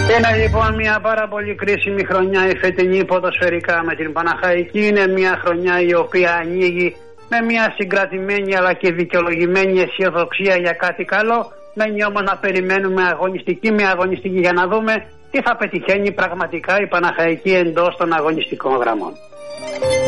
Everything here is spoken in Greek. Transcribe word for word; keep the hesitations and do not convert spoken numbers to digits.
Είναι λοιπόν μια πάρα πολύ κρίσιμη χρονιά η φετινή ποδοσφαιρικά με την Παναχαϊκή. Είναι μια χρονιά η οποία ανοίγει με μια συγκρατημένη αλλά και δικαιολογημένη αισιοδοξία για κάτι καλό. Μένει όμως να περιμένουμε αγωνιστική με αγωνιστική για να δούμε τι θα πετυχαίνει πραγματικά η Παναχαϊκή εντός των αγωνιστικών γραμμών.